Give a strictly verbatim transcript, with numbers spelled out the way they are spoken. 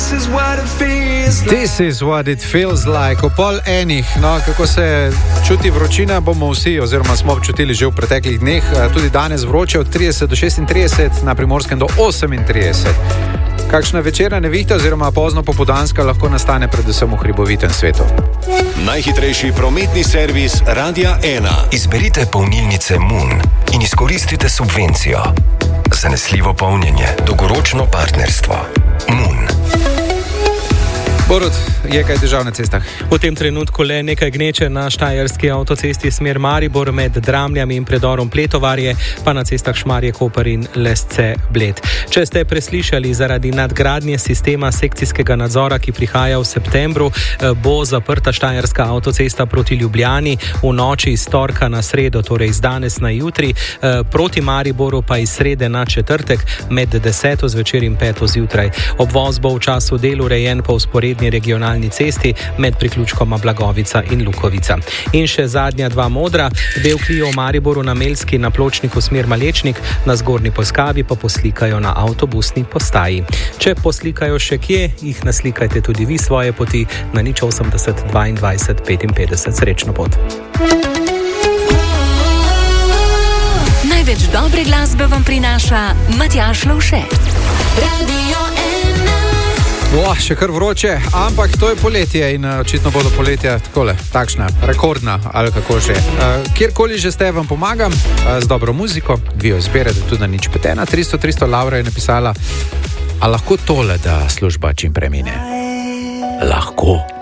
This is what it feels like. O pol enih, no, kako se čuti vročina, bomo vsi, oziroma smo občutili že v preteklih dneh, tudi danes vroče od trideset do šestintrideset, na Primorskem do osemintrideset. Kakšna večerna nevihta oziroma pozno popoldanska lahko nastane predvsem v hribovitem svetu. Najhitrejši prometni servis Radia ena. Izberite polnilnice Moon in izkoristite subvencijo. Zanesljivo polnjenje, dolgoročno partnerstvo. Moon. Borut, je kaj težav na cestah? V tem trenutku le nekaj gneče na štajerski avtocesti smer Maribor med Dramljami in predorom Pletovarje, pa na cestah Šmarje-Koper in Lesce-Bled. Če ste preslišali, zaradi nadgradnje sistema sekcijskega nadzora, ki prihaja v septembru, bo zaprta štajerska avtocesta proti Ljubljani v noči iz torka na sredo, torej iz danes na jutri, proti Mariboru pa iz srede na četrtek med deseto zvečer in peto zjutraj. Obvoz bo v času del urejen po vzporedni regionalni cesti med priključkoma Blagovica in Lukovica. In še zadnja dva modra, del Clio v Mariboru na Melski na pločniku smer Malečnik, na Zgornji Poskavi pa poslikajo na avtobusni postaji. Če poslikajo še kje, jih naslikajte tudi vi svoje poti na nič osemdeset dvaindvajset petinpetdeset. Srečno pot. Največ dobre glasbe vam prinaša Matjaž Lovše. Radio Oh, še kar vroče, ampak to je poletje in uh, očitno bodo poletja takole, takšna, rekordna ali kako še. Uh, kjerkoli že ste, vam pomagam uh, z dobro muziko, vi jo izberete tudi na nič petena, tristo tristo. Laura je napisala, a lahko tole, da služba čim premine? Lahko.